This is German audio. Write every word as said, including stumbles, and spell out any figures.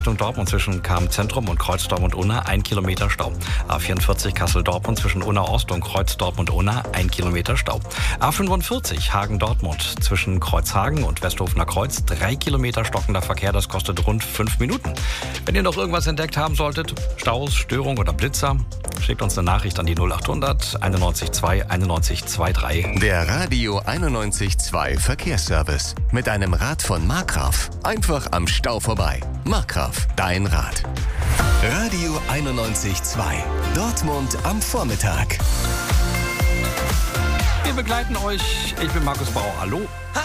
Richtung Dortmund zwischen Cham-Zentrum und Kreuz Dortmund-Unna, ein Kilometer Stau. A vierundvierzig Kassel-Dortmund zwischen Unna-Ost und Kreuz Dortmund-Unna, ein Kilometer Stau. A fünfundvierzig Hagen-Dortmund zwischen Kreuzhagen und Westhofener Kreuz, drei Kilometer stockender Verkehr, das kostet rund fünf Minuten. Wenn ihr noch irgendwas entdeckt haben solltet, Staus, Störung oder Blitzer, schickt uns eine Nachricht an die null achthundert einundneunzig zwei einundneunzig dreiundzwanzig. Der Radio einundneunzig Komma zwei Verkehrsservice. Mit einem Rad von Markgraf. Einfach am Stau vorbei. Markgraf, dein Rad. Radio einundneunzig Komma zwei. Dortmund am Vormittag. Wir begleiten euch. Ich bin Markus Bauer. Hallo.